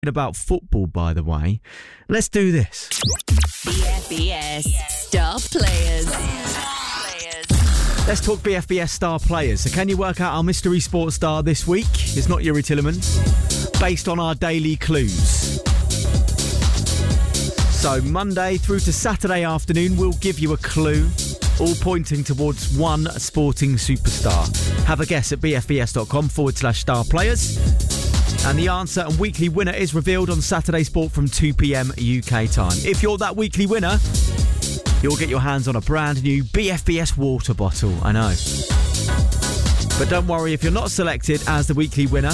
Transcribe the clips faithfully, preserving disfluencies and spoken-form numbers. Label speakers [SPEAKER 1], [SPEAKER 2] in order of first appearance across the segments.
[SPEAKER 1] About football, by the way. Let's do this.
[SPEAKER 2] B F B S Star Players.
[SPEAKER 1] Let's talk B F B S Star Players. So can you work out our mystery sports star this week? It's not Yuri Tillemans. Based on our daily clues. So Monday through to Saturday afternoon, we'll give you a clue, all pointing towards one sporting superstar. Have a guess at bfbs.com forward slash star players. And the answer and weekly winner is revealed on Saturday Sport from two p.m. U K time. If you're that weekly winner, you'll get your hands on a brand new B F B S water bottle. I know. But don't worry if you're not selected as the weekly winner.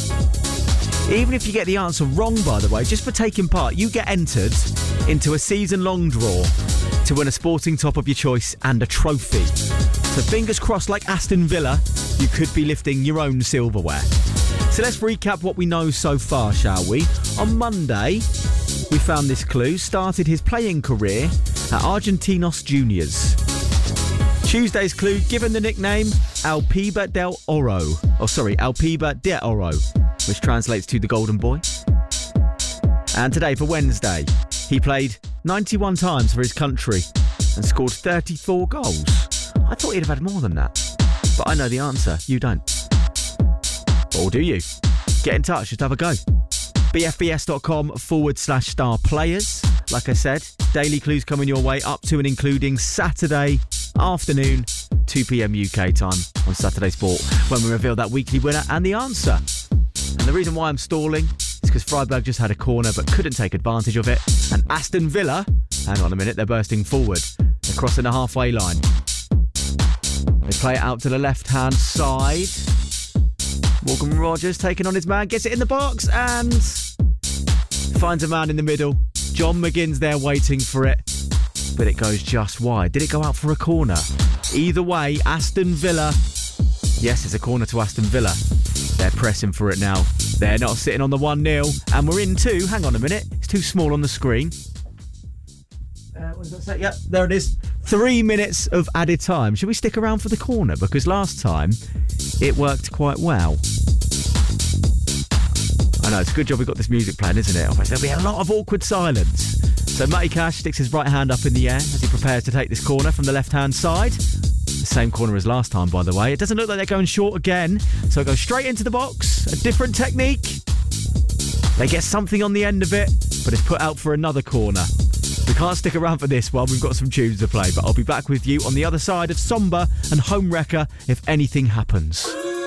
[SPEAKER 1] Even if you get the answer wrong, by the way, just for taking part, you get entered into a season-long draw to win a sporting top of your choice and a trophy. So fingers crossed, like Aston Villa, you could be lifting your own silverware. So let's recap what we know so far, shall we? On Monday, we found this clue. Started his playing career at Argentinos Juniors. Tuesday's clue, given the nickname Alpiba del Oro. Oh, sorry, Alpiba de Oro, which translates to the Golden Boy. And today, for Wednesday, he played ninety-one times for his country and scored thirty-four goals. I thought he'd have had more than that. But I know the answer. You don't. Or do you? Get in touch, just have a go. bfbs.com forward slash star players. Like I said, daily clues coming your way up to and including Saturday afternoon, two p.m. U K time on Saturday Sport, when we reveal that weekly winner and the answer. And the reason why I'm stalling is because Freiburg just had a corner but couldn't take advantage of it. And Aston Villa, hang on a minute, they're bursting forward. They're crossing the halfway line. They play it out to the left-hand side. Morgan Rogers taking on his man, gets it in the box and finds a man in the middle. John McGinn's there waiting for it, but it goes just wide. Did it go out for a corner? Either way, Aston Villa. Yes, it's a corner to Aston Villa. They're pressing for it now. They're not sitting on the one nil, and we're in two. Hang on a minute, it's too small on the screen. Uh, what does that say? Yep, there it is. Three minutes of added time. Should we stick around for the corner? Because last time it worked quite well. I know, it's a good job we've got this music playing, isn't it? Otherwise there'll be a lot of awkward silence. So Matty Cash sticks his right hand up in the air as he prepares to take this corner from the left-hand side. The same corner as last time, by the way. It doesn't look like they're going short again. So it goes straight into the box. A different technique. They get something on the end of it, but it's put out for another corner. We can't stick around for this one. We've got some tunes to play, but I'll be back with you on the other side of Somber and Home Wrecker if anything happens.